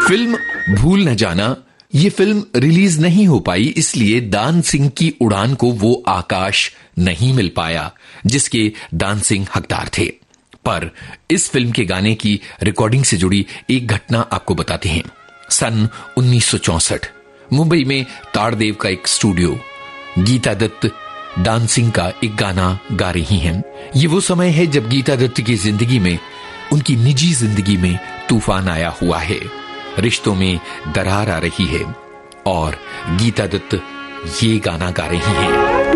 Film भूल न जाना, ये फिल्म रिलीज नहीं हो पाई, इसलिए दान सिंह की उड़ान को वो आकाश नहीं मिल पाया जिसके दान सिंह हकदार थे। पर इस फिल्म के गाने की रिकॉर्डिंग से जुड़ी एक घटना आपको बताते हैं। सन 1964 मुंबई में ताड़देव का एक स्टूडियो, गीता दत्त दान सिंह का एक गाना गा रही हैं। ये वो समय है जब गीता दत्त की जिंदगी में, उनकी निजी जिंदगी में तूफान आया हुआ है, रिश्तों में दरार आ रही है और गीता दत्त ये गाना गा रही हैं।